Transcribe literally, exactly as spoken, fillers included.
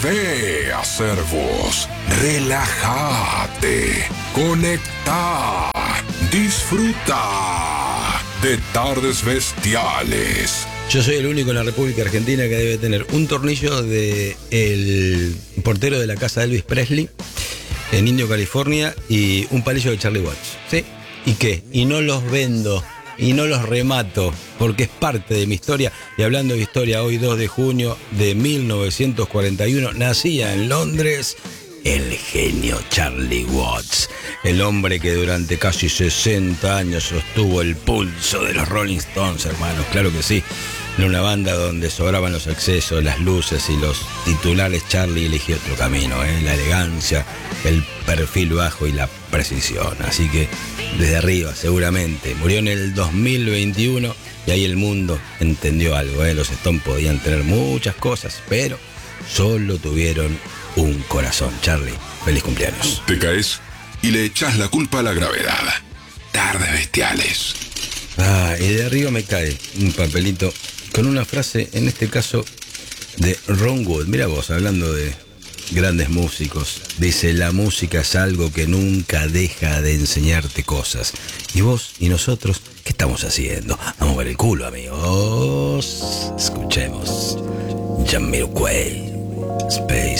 Volvé a ser vos. Relájate. Conectá. Disfruta de Tardes Bestiales. Yo soy el único en la República Argentina que debe tener un tornillo de el portero de la casa de Elvis Presley en Indio, California, y un palillo de Charlie Watts. ¿Sí? ¿Y qué? Y no los vendo y no los remato porque es parte de mi historia. Y hablando de historia, hoy dos de junio de mil novecientos cuarenta y uno nacía en Londres el genio Charlie Watts, el hombre que durante casi sesenta años sostuvo el pulso de los Rolling Stones, hermanos, claro que sí. En una banda donde sobraban los excesos, las luces y los titulares, Charlie eligió otro camino, ¿eh? La elegancia, el perfil bajo y la precisión. Así que desde arriba, seguramente. Murió en el dos mil veintiuno y ahí el mundo entendió algo, ¿eh? Los Stones podían tener muchas cosas, pero solo tuvieron un corazón. Charlie, feliz cumpleaños. Te caes y le echás la culpa a la gravedad. Tardes Bestiales. Ah, y de arriba me cae un papelito con una frase, en este caso de Ron Wood. Mira vos, hablando de grandes músicos, dice: la música es algo que nunca deja de enseñarte cosas. Y vos y nosotros, ¿qué estamos haciendo? Vamos a ver el culo, amigos. Escuchemos Jamiroquai, Space